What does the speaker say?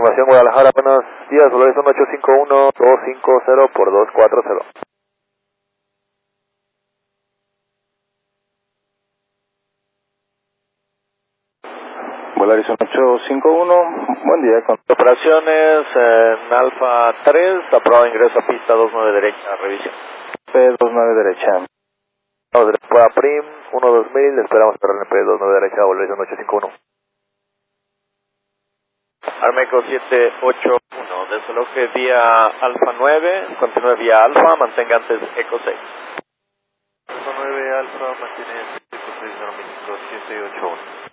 confirmación Guadalajara, buenos días, Horizon 851-250 por 240. Horizon 851, buen día. Con Operaciones en Alfa 3, aprobado ingreso a pista 29 derecha, revisión. P29 derecha. Pueda Prim, 1-2000, esperamos cerrar en P29 derecha, Horizon 851. Armeco 781, desaloje vía Alfa 9, continúe vía Alfa, mantenga antes Eco 6. Alfa 9 Alfa, mantiene Eco 6, 0 México 781.